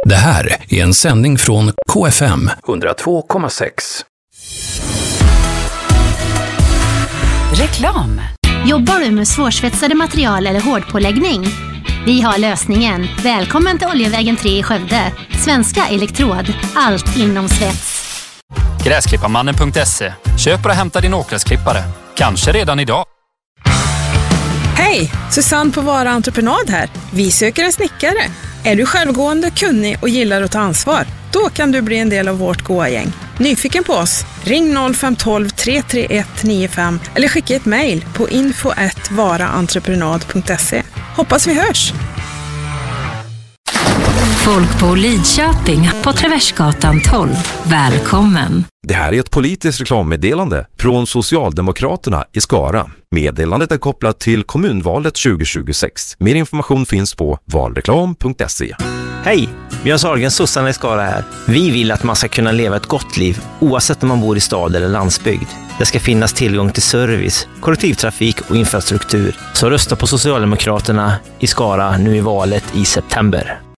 Det här är en sändning från KFM 102,6. Reklam. Jobbar du med svårsvetsade material eller hårdpåläggning? Vi har lösningen. Välkommen till Oljevägen 3 i Skövde. Svenska Elektrod. Allt inom svets. Gräsklipparmannen.se. Köp och hämta din åkgräsklippare. Kanske redan idag. Hej! Susanne på Vara Entreprenad här. Vi söker en snickare. Är du självgående, kunnig och gillar att ta ansvar? Då kan du bli en del av vårt goa gäng. Nyfiken på oss? Ring 0512 331 95 eller skicka ett mejl på info@varaentreprenad.se. Hoppas vi hörs! Folk på Lidköping på Traversgatan 12. Välkommen! Det här är ett politiskt reklammeddelande från Socialdemokraterna i Skara. Meddelandet är kopplat till kommunvalet 2026. Mer information finns på valreklam.se. Hej! Björn Sahlgren, Susanne i Skara här. Vi vill att man ska kunna leva ett gott liv oavsett om man bor i stad eller landsbygd. Det ska finnas tillgång till service, kollektivtrafik och infrastruktur. Så rösta på Socialdemokraterna i Skara nu i valet i september.